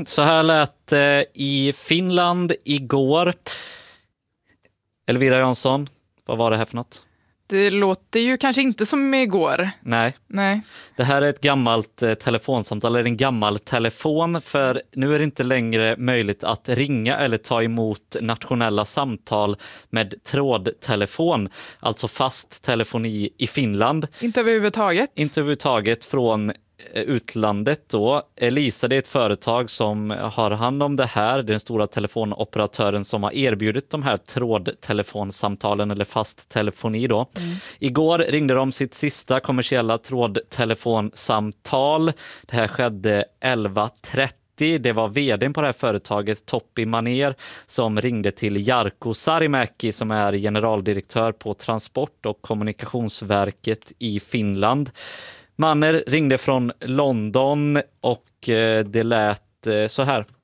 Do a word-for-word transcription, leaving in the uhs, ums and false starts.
Mm, så här lät det i Finland igår. Elvira Jansson, vad var det här för något? Det låter ju kanske inte som igår. Nej. Nej. Det här är ett gammalt eh, telefonsamtal, eller en gammal telefon, för nu är det inte längre möjligt att ringa eller ta emot nationella samtal med trådtelefon, alltså fast telefoni i Finland. Inte överhuvudtaget. Inte överhuvudtaget från utlandet då. Elisa, det är ett företag som har hand om det här. Det är den stora telefonoperatören som har erbjudit de här trådtelefonsamtalen eller fast telefoni då. Mm. Igår ringde de sitt sista kommersiella trådtelefonsamtal. Det här skedde elva trettio. Det var vdn på det här företaget, Toppi Maner, som ringde till Jarkko Sarimäki som är generaldirektör på Transport- och kommunikationsverket i Finland. Manner ringde från London och det lät så här.